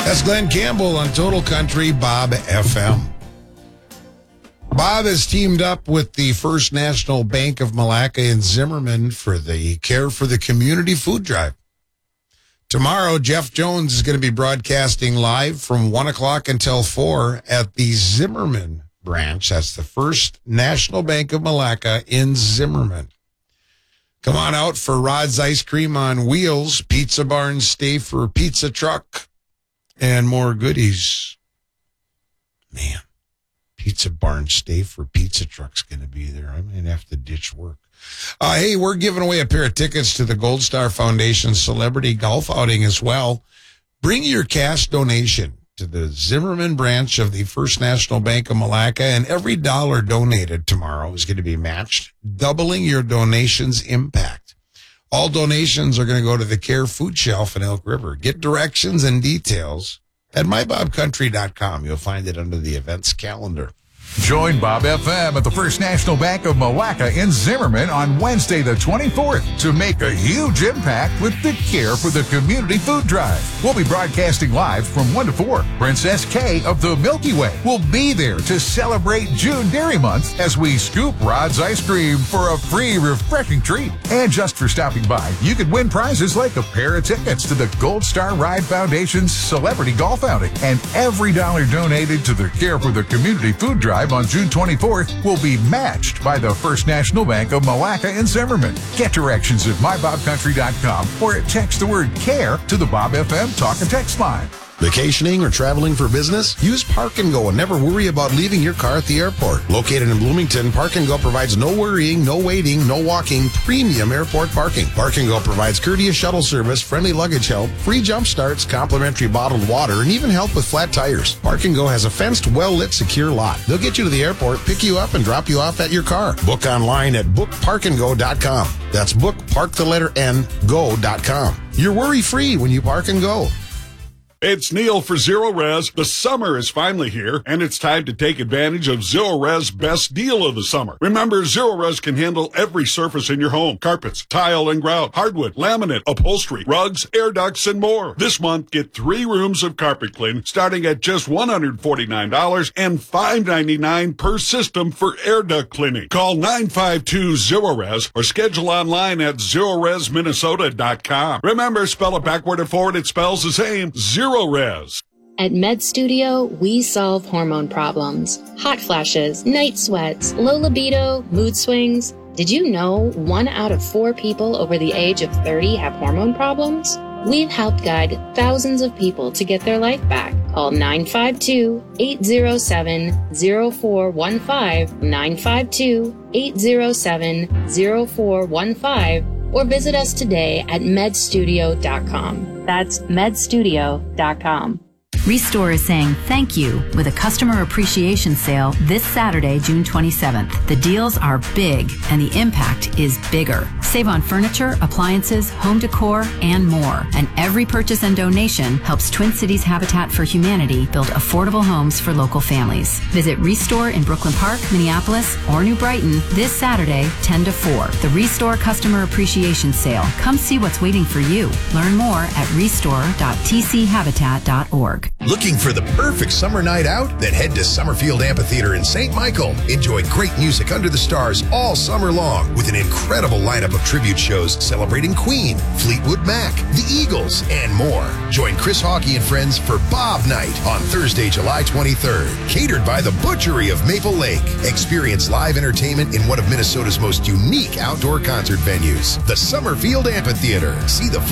That's Glenn Campbell on Total Country Bob FM. Bob has teamed up with the First National Bank of Malacca in Zimmerman for the Care for the Community food drive. Tomorrow, Jeff Jones is going to be broadcasting live from 1 o'clock until 4 at the Zimmerman branch. That's the First National Bank of Malacca in Zimmerman. Come on out for Rod's Ice Cream on Wheels, Pizza Barn Stafer Pizza Truck, and more goodies. Man, Pizza Barn Stafer Pizza Truck's going to be there. I might have to ditch work. Hey, we're giving away a pair of tickets to the Gold Star Foundation Celebrity Golf Outing as well. Bring your cash donation to the Zimmerman branch of the First National Bank of Malacca, and every dollar donated tomorrow is going to be matched, doubling your donation's impact. All donations are going to go to the Care Food Shelf in Elk River. Get directions and details at mybobcountry.com. You'll find it under the events calendar. Join Bob FM at the First National Bank of Malacca in Zimmerman on Wednesday the 24th to make a huge impact with the Care for the Community food drive. We'll be broadcasting live from 1 to 4. Princess Kay of the Milky Way will be there to celebrate June Dairy Month as we scoop Rod's Ice Cream for a free, refreshing treat. And just for stopping by, you could win prizes like a pair of tickets to the Gold Star Ride Foundation's Celebrity Golf Outing. And every dollar donated to the Care for the Community food drive on June 24th will be matched by the First National Bank of Malacca in Zimmerman. Get directions at mybobcountry.com or text the word CARE to the Bob FM talk and text line. Vacationing or traveling for business? Use Park & Go and never worry about leaving your car at the airport. Located in Bloomington, Park & Go provides no worrying, no waiting, no walking, premium airport parking. Park & Go provides courteous shuttle service, friendly luggage help, free jump starts, complimentary bottled water, and even help with flat tires. Park & Go has a fenced, well-lit, secure lot. They'll get you to the airport, pick you up, and drop you off at your car. Book online at bookparkandgo.com. That's go.com. You're worry-free when you Park & Go. It's Neil for Zero Res. The summer is finally here, and it's time to take advantage of Zero Res' best deal of the summer. Remember, Zero Res can handle every surface in your home: carpets, tile and grout, hardwood, laminate, upholstery, rugs, air ducts, and more. This month, get 3 rooms of carpet clean starting at just $149 and $599 per system for air duct cleaning. Call 952-ZERO-RES or schedule online at ZeroResMinnesota.com. Remember, spell it backward and forward, it spells the same: Zero Res. At Med Studio, we solve hormone problems. Hot flashes, night sweats, low libido, mood swings. Did you know 1 out of 4 people over the age of 30 have hormone problems? We've helped guide thousands of people to get their life back. Call 952-807-0415, 952-807-0415, or visit us today at medstudio.com. That's medstudio.com. Restore is saying thank you with a customer appreciation sale this Saturday, June 27th. The deals are big and the impact is bigger. Save on furniture, appliances, home decor, and more. And every purchase and donation helps Twin Cities Habitat for Humanity build affordable homes for local families. Visit Restore in Brooklyn Park, Minneapolis, or New Brighton this Saturday, 10 to 4. The Restore Customer Appreciation Sale. Come see what's waiting for you. Learn more at restore.tchabitat.org. Looking for the perfect summer night out? Then head to Summerfield Amphitheater in St. Michael. Enjoy great music under the stars all summer long with an incredible lineup of tribute shows celebrating Queen, Fleetwood Mac, the Eagles, and more. Join Chris Hawkey and friends for Bob Night on Thursday, July 23rd. Catered by the Butchery of Maple Lake. Experience live entertainment in one of Minnesota's most unique outdoor concert venues, the Summerfield Amphitheater. See the